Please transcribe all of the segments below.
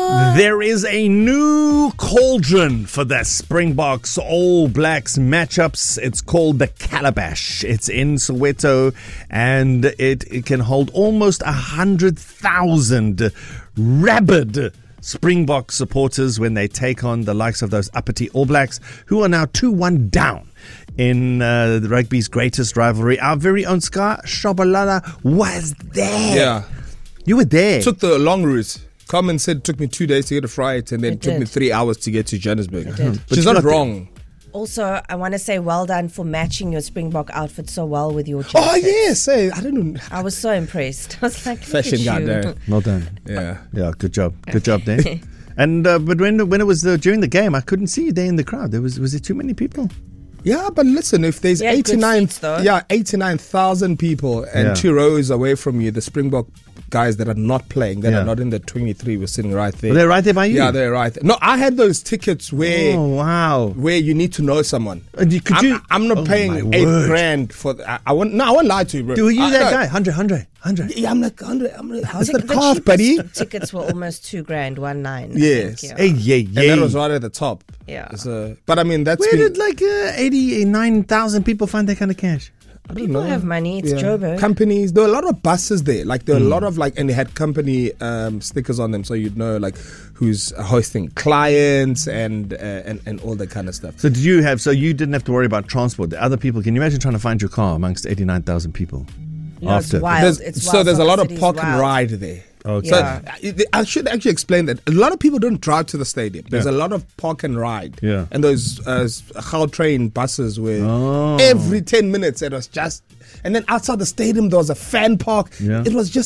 There is a new cauldron for the Springboks All Blacks matchups. It's called the Calabash. It's in Soweto, and it can hold almost 100,000 rabid Springbok supporters when they take on the likes of those uppity All Blacks, who are now 2-1 down in the rugby's greatest rivalry. Our very own Scar Shabalala was there. Yeah. You were there. Took the long route. Carmen said it took me 2 days to get a flight, and then it took me 3 hours to get to Johannesburg. But she's not wrong. Also, I want to say well done for matching your Springbok outfit so well with your jacket. Oh, yes. Hey, I don't know. I was so impressed. I was like, Fashion guy there. Well done. Yeah. Yeah, good job. Good job there. And but when it was during the game, I couldn't see you there in the crowd. Was there too many people? Yeah, but listen, if there's 89,000 people and 2 rows away from you, the Springbok guys that are not playing, that are not in the 23, were sitting right there. They're right there by you? Yeah, they're right there. No, I had those tickets where where you need to know someone. I'm not paying $8,000 for I won't lie to you, bro. Do you that guy? 100. Yeah, I'm like 100. How's the cost, buddy? Tickets were almost $2,000, 19. Yes. Yeah. Hey. And that was right at the top. Yeah. But I mean, that's where did like 89,000 people find that kind of cash? People have money. It's Joburg. Companies. There were a lot of buses there. Like there were a lot of and they had company stickers on them, so you'd know like who's hosting clients and all that kind of stuff. So you didn't have to worry about transport. The other people, can you imagine trying to find your car amongst 89,000 people? It's wild. There's a lot of park and ride there. Okay. So I should actually explain that a lot of people don't drive to the stadium. There's a lot of park and ride. Yeah. And those Gautrain buses where every 10 minutes it was just, and then outside the stadium there was a fan park. Yeah. It was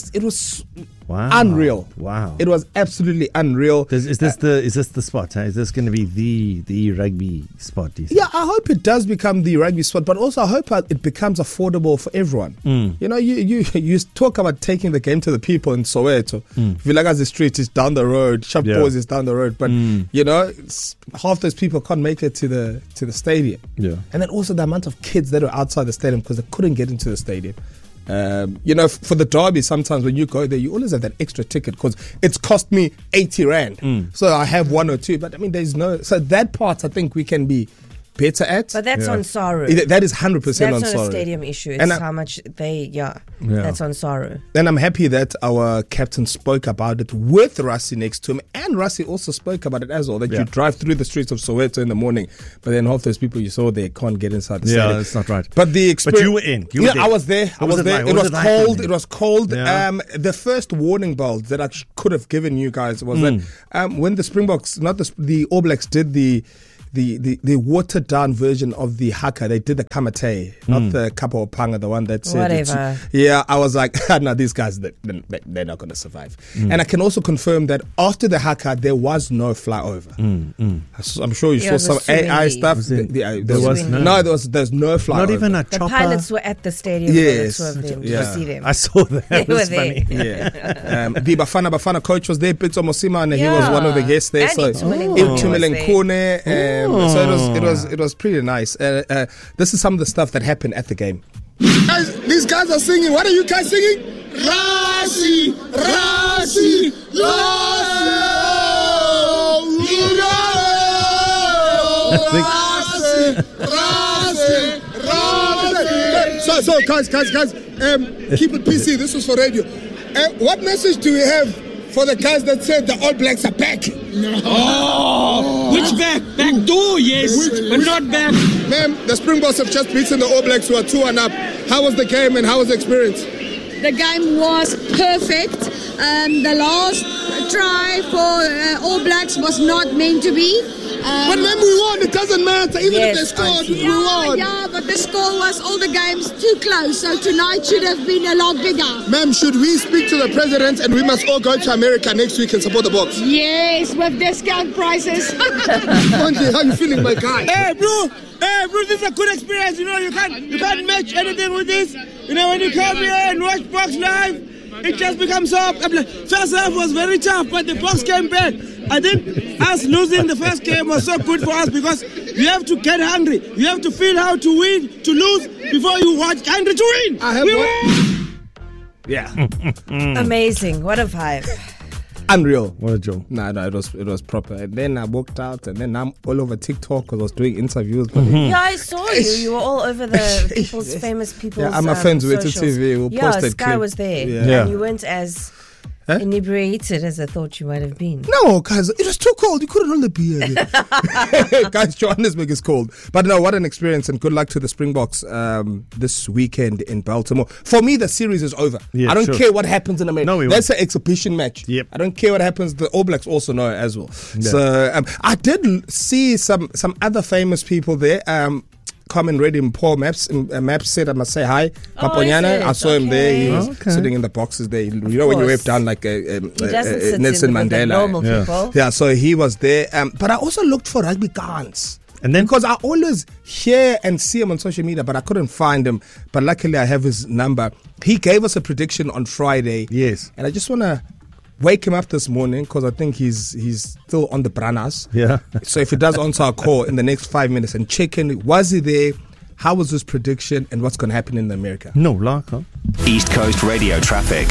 unreal. Wow. It was absolutely unreal. Is this the spot? Huh? Is this going to be the rugby spot? Do you think? Yeah, I hope it does become the rugby spot, but also I hope it becomes affordable for everyone. You know, you talk about taking the game to the people in Soweto. Vilakazi Street is down the road, Shapos is down the road, but you know, half those people can't make it to the stadium. Yeah. And then also the amount of kids that are outside the stadium because they couldn't get into the stadium. You know, for the derby, sometimes when you go there, you always have that extra ticket because it's cost me 80 Rand. So I have 1 or 2, but I mean, so that part I think we can be better at. But that's on Saru. That is 100% that's on Saru. That's not a stadium issue. It's how much that's on Saru. And I'm happy that our captain spoke about it with Rassie next to him, and Rassie also spoke about it as well, that you drive through the streets of Soweto in the morning, but then half those people you saw there can't get inside the stadium. Yeah, that's not right. But the experience. But you were in. You were there. I was there. It was cold. It was cold. Yeah. The first warning bell that I could have given you guys was that when the Springboks, not the All Blacks, did the watered down version of the haka, they did the kamate, not the kapa or panga, the one that said whatever. I was like, no, these guys, they're not going to survive. And I can also confirm that after the haka, there was no flyover. I'm sure you saw some AI stuff. There's no flyover. Not even a chopper. The pilots were at the stadium. Yes. For the 2 of them. Did you see them? I saw that. They It was were funny. there. The Bafana coach was there, Pitso Mosima, and he was one of the guests there. And Itumeleng Kune. So it was pretty nice. This is some of the stuff that happened at the game. Guys, these guys are singing. What are you guys singing? Rassie, Rassie, Rassie. So guys, keep it PC. This was for radio. What message do we have for the guys that said the All Blacks are back? No. Oh, which back? Back door, yes, but not back. Ma'am, the Springboks have just beaten the All Blacks who are 2-1 up. How was the game and how was the experience? The game was perfect. The last try for All Blacks was not meant to be. But then we won, it doesn't matter. Even if they scored, we won. Yeah, but the score was all the games too close, so tonight should have been a lot bigger. Ma'am, should we speak to the president and we must all go to America next week and support the Boks? Yes, with discount prices. Andre, how you feeling, my guy? Hey, bro, this is a good experience. You know, you can't match anything with this. You know, when you come here and watch Boks live, it just becomes so. First half was very tough, but the Boks came back. I think us losing the first game was so good for us because you have to get hungry. You have to feel how to win, to lose before you watch hungry to win. Yeah. Amazing. What a vibe. Unreal. What a joke. No, it was proper. And then I walked out, and then I'm all over TikTok because I was doing interviews. But Yeah, I saw you. You were all over the famous people's. Yeah, I'm a friends with socials. TV who posted Sky clip. was there, Yeah. and you weren't as inebriated as I thought you might have been. No, guys, it was too cold. You couldn't hold the beer. Guys, Johannesburg is cold. But no, what an experience, and good luck to the Springboks this weekend in Baltimore. For me, the series is over. Yeah, I don't sure. care what happens in America. No, we That's an exhibition match. Yep. I don't care what happens. The All Blacks also know it as well. Yeah. So I did see some other famous people there. Common read in Paul Maps. Maps said, I must say hi. Paponyana, I saw him there. He was sitting in the boxes there. You know when you wave down like Nelson Mandela. Normal people. Yeah, so he was there. But I also looked for Rugby Gans. And then Because I always hear and see him on social media, but I couldn't find him. But luckily I have his number. He gave us a prediction on Friday. Yes. And I just want to wake him up this morning because I think he's still on the branas. Yeah. So if he does answer our call in the next 5 minutes and check in, was he there? How was his prediction? And what's going to happen in America? No, like, huh? East Coast Radio traffic.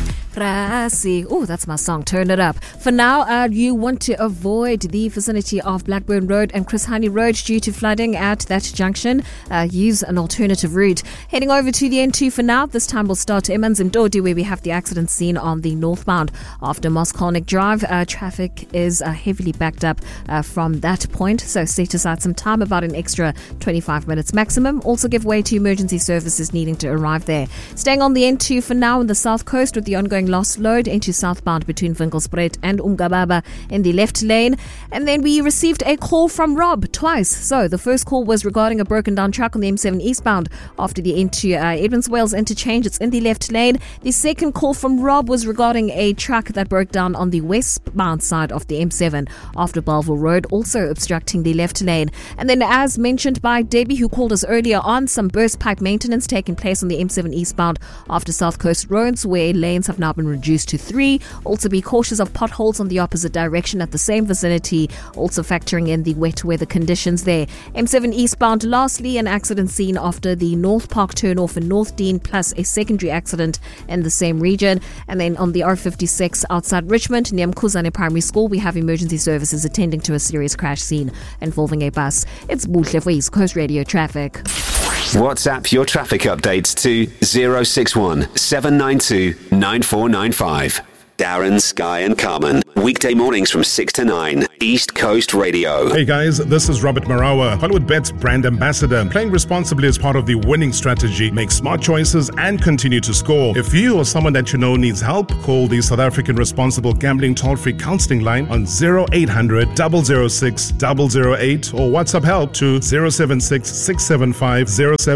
Rasi. Oh, that's my song. Turn it up. For now, you want to avoid the vicinity of Blackburn Road and Chris Hani Road due to flooding at that junction. Use an alternative route. Heading over to the N2 for now. This time we'll start to Emanzimdodi, where we have the accident scene on the northbound. After Mosconic Drive, traffic is heavily backed up from that point. So set aside some time, about an extra 25 minutes maximum. Also give way to emergency services needing to arrive there. Staying on the N2 for now on the south coast with the ongoing lost load into southbound between Winkelspruit and Umgababa in the left lane. And then we received a call from Rob twice. So the first call was regarding a broken down truck on the M7 eastbound after the into Edmonds Wales interchange. It's in the left lane. The second call from Rob was regarding a truck that broke down on the westbound side of the M7 after Belleville Road, also obstructing the left lane. And then, as mentioned by Debbie, who called us earlier on, some burst pipe maintenance taking place on the M7 eastbound after South Coast roads, where lanes have now been reduced to 3. Also be cautious of potholes on the opposite direction at the same vicinity, also factoring in the wet weather conditions there. M7 eastbound, lastly, an accident scene after the North Park turnoff in North Dean, plus a secondary accident in the same region. And then on the R56 outside Richmond near Mkhuzane Primary School, we have emergency services attending to a serious crash scene involving a bus. It's Buhle for East Coast Radio Traffic. WhatsApp your traffic updates to 061 792 9495. Darren, Sky and Carmen. Weekday mornings from 6 to 9. East Coast Radio. Hey guys, this is Robert Marawa, HollywoodBet's brand ambassador. Playing responsibly is part of the winning strategy. Make smart choices and continue to score. If you or someone that you know needs help, call the South African Responsible Gambling Toll-Free Counseling Line on 0800 006 008 or WhatsApp help to 076 675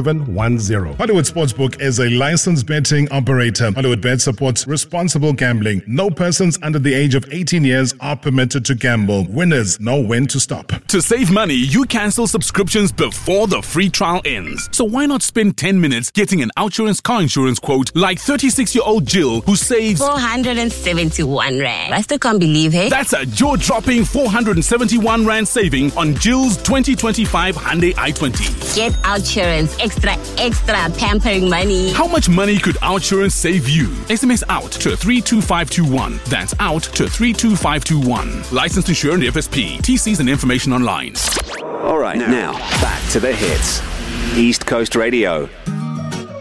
0710. Hollywood Sportsbook is a licensed betting operator. HollywoodBet supports responsible gambling. No persons under the age of 18 years are permitted to gamble. Winners know when to stop. To save money, you cancel subscriptions before the free trial ends. So why not spend 10 minutes getting an Outsurance car insurance quote like 36-year-old Jill, who saves 471 Rand. I still can't believe it. That's a jaw-dropping 471 Rand saving on Jill's 2025 Hyundai i20. Get Outsurance. Extra pampering money. How much money could Outsurance save you? SMS out to 32521. That's out to 32521. Licensed insured FSP. TCs and information online. All right, now back to the hits. East Coast Radio.